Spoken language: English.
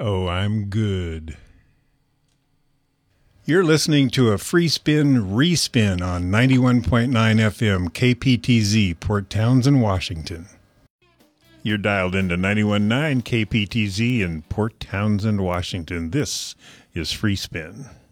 Oh, I'm good. You're listening to a free spin respin on 91.9 FM KPTZ, Port Townsend, Washington. You're dialed into 91.9 KPTZ in Port Townsend, Washington. This is Free Spin.